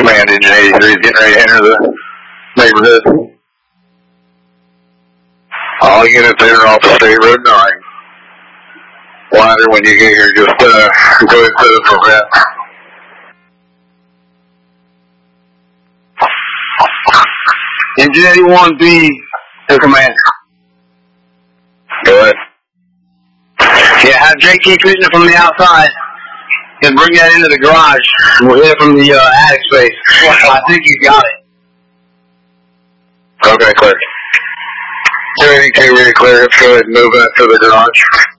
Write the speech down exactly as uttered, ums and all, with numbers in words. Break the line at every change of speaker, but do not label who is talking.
Command Engine eighty-three is getting ready to enter the neighborhood. All units enter off of State Road nine. Wider when you get here, just uh, go ahead and set up for that.
Engine eighty-one B to command.
Go ahead.
Yeah, have Jake keep hitting it from the outside and bring that into the garage. We'll hit it from the uh, attic space. I think you got it.
Okay, clear. two eighty-two, really clear. Let's go ahead and move that to the garage.